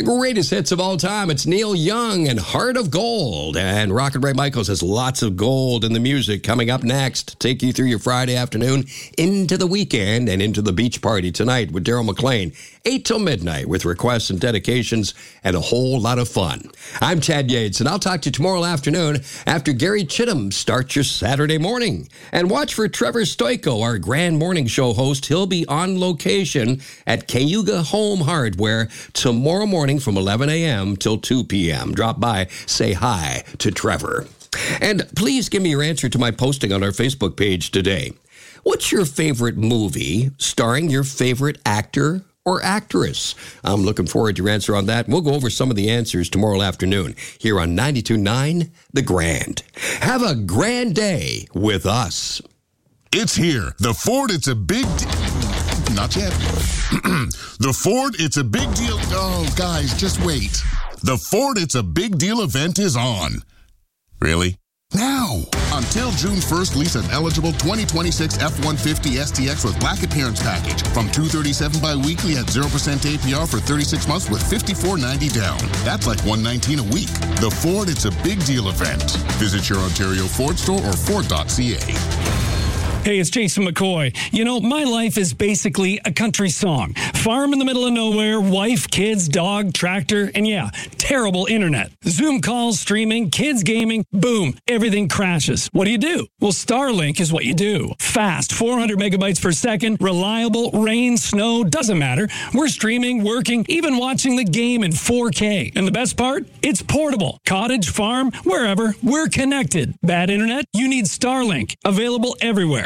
The greatest hits of all time. It's Neil Young and Heart of Gold. And Rocket Ray Michaels has lots of gold in the music coming up next. Take you through your Friday afternoon into the weekend and into the beach party tonight with Daryl McLean. 8 till midnight with requests and dedications and a whole lot of fun. I'm Chad Yates, and I'll talk to you tomorrow afternoon after Gary Chittum starts your Saturday morning. And watch for Trevor Stoico, our grand morning show host. He'll be on location at Cayuga Home Hardware tomorrow morning from 11 a.m. till 2 p.m. Drop by, say hi to Trevor. And please give me your answer to my posting on our Facebook page today. What's your favorite movie starring your favorite actor or actress? I'm looking forward to your answer on that. We'll go over some of the answers tomorrow afternoon here on 92.9 The Grand. Have a grand day with us. It's here. The Ford, it's a big... Not yet. The Ford, it's a big deal... Oh, guys, just wait. The Ford, it's a big deal event is on. Really? Now! Until June 1st, lease an eligible 2026 F-150 STX with black appearance package from $237 bi-weekly at 0% APR for 36 months with $54.90 down. That's like $119 a week. The Ford, it's a big deal event. Visit your Ontario Ford store or Ford.ca. Hey, it's Jason McCoy. You know, my life is basically a country song. Farm in the middle of nowhere, wife, kids, dog, tractor, and yeah, terrible internet. Zoom calls, streaming, kids gaming, boom, everything crashes. What do? Well, Starlink is what you do. Fast, 400 megabytes per second, reliable, rain, snow, doesn't matter. We're streaming, working, even watching the game in 4K. And the best part? It's portable. Cottage, farm, wherever, we're connected. Bad internet? You need Starlink. Available everywhere.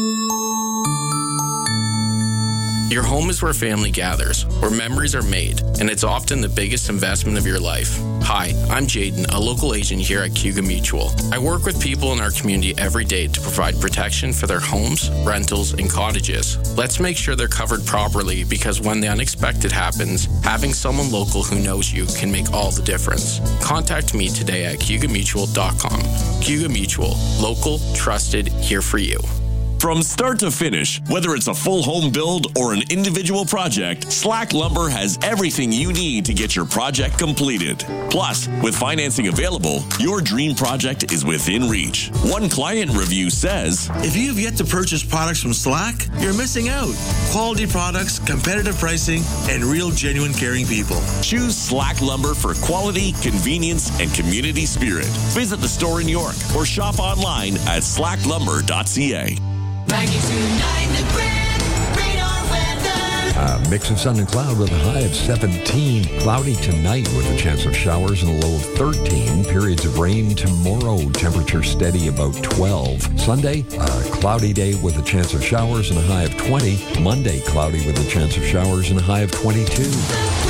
Your home is where family gathers, where memories are made, and it's often the biggest investment of your life. Hi, I'm Jaden, a local agent here at Cayuga Mutual. I work with people in our community every day to provide protection for their homes, rentals, and cottages. Let's make sure they're covered properly, because when the unexpected happens, having someone local who knows you can make all the difference. Contact me today at CayugaMutual.com. Cayuga Mutual, local, trusted, here for you. From start to finish, whether it's a full home build or an individual project, Slack Lumber has everything you need to get your project completed. Plus, with financing available, your dream project is within reach. One client review says, if you have yet to purchase products from Slack, you're missing out. Quality products, competitive pricing, and real genuine caring people. Choose Slack Lumber for quality, convenience, and community spirit. Visit the store in York or shop online at slacklumber.ca. 92.9 The Grand, radar weather. A mix of sun and cloud with a high of 17. Cloudy tonight with a chance of showers and a low of 13. Periods of rain tomorrow. Temperature steady about 12. Sunday, a cloudy day with a chance of showers and a high of 20. Monday, cloudy with a chance of showers and a high of 22.